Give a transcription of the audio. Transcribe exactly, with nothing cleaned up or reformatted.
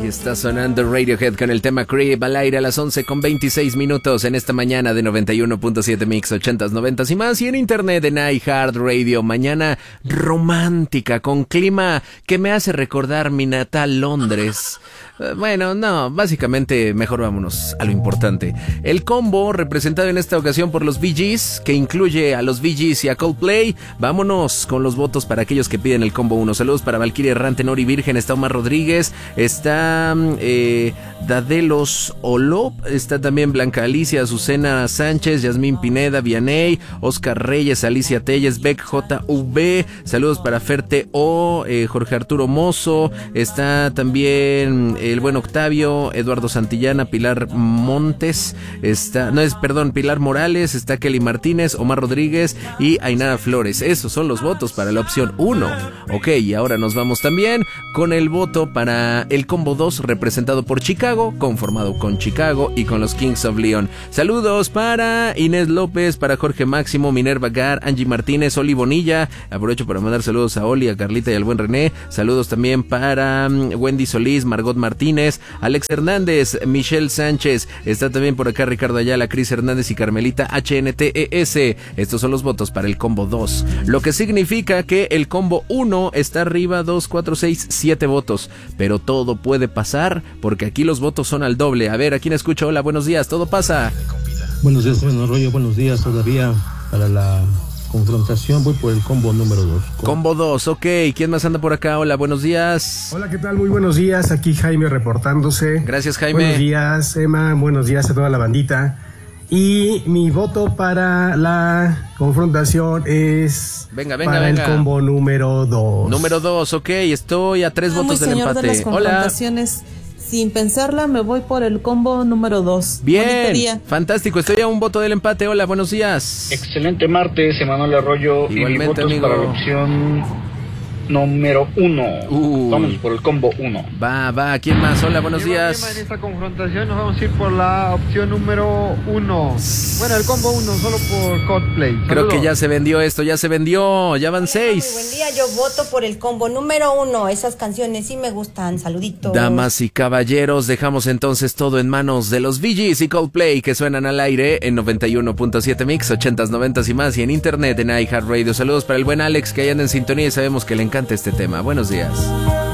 Ahí está sonando Radiohead con el tema Creep al aire a las once con veintiséis minutos en esta mañana de noventa y uno punto siete Mix, ochentas, noventas y más, y en internet en iHeartRadio. Mañana romántica con clima que me hace recordar mi natal Londres. Bueno, no, básicamente mejor vámonos a lo importante. El combo representado en esta ocasión por los Bee Gees, que incluye a los Bee Gees y a Coldplay. Vámonos con los votos para aquellos que piden el combo uno. Saludos para Valkyria Errante, Nori Virgen, está Omar Rodríguez, está eh, Dadelos Olop, está también Blanca Alicia, Azucena Sánchez, Yasmín Pineda, Vianey, Oscar Reyes, Alicia Telles, Beck J V, saludos para Ferte O, eh, Jorge Arturo Mozo, está también el buen Octavio, Eduardo Santillana, Pilar Montes, está, no es, perdón, Pilar Morales, está Kelly Martínez, Omar Rodríguez y Ainara Flores. Esos son los votos para la opción uno. Ok, y ahora nos vamos también con el voto para el combo dos representado por Chicago, conformado con Chicago y con los Kings of Leon. Saludos para Inés López, para Jorge Máximo, Minerva Gar, Angie Martínez, Oli Bonilla. Aprovecho para mandar saludos a Oli, a Carlita y al buen René. Saludos también para Wendy Solís, Margot Martínez, Alex Hernández, Michelle Sánchez, está también por acá Ricardo Ayala, Cris Hernández y Carmelita H N T E S. Estos son los votos para el combo dos, lo que significa que el combo uno está arriba, dos, cuatro, seis, siete votos, pero todo puede pasar porque aquí los votos son al doble. A ver, ¿a quién escucho? Hola, buenos días, todo pasa. Buenos días, buen rollo, buenos días todavía para la confrontación. Voy por el combo número dos. Combo dos, ok. ¿Quién más anda por acá? Hola, buenos días. Hola, ¿qué tal? Muy buenos días. Aquí Jaime reportándose. Gracias, Jaime. Buenos días, Emma. Buenos días a toda la bandita. Y mi voto para la confrontación es venga, venga, para venga. el combo número dos. Número dos, ok. Estoy a tres ah, votos del señor empate. De las confrontaciones. Hola. Sin pensarla, me voy por el combo número dos. Bien, fantástico, estoy a un voto del empate. Hola, buenos días. Excelente martes, Emanuel Arroyo. Igualmente, y mi voto amigo. Es para la opción número uno. Uh, vamos por el combo uno. Va, va, ¿quién más? Hola, buenos días. En esta confrontación nos vamos a ir por la opción número uno. Bueno, el combo uno, solo por Coldplay. Saludos. Creo que ya se vendió esto, ya se vendió. Ya van seis. Muy buen día, yo voto por el combo número uno. Esas canciones sí me gustan. Saluditos. Damas y caballeros, dejamos entonces todo en manos de los Bee Gees y Coldplay, que suenan al aire en noventa y uno punto siete Mix, ochentas, noventas y más, y en internet en iHeartRadio. Saludos para el buen Alex, que ahí anda en sintonía y sabemos que le encanta este tema. Buenos días.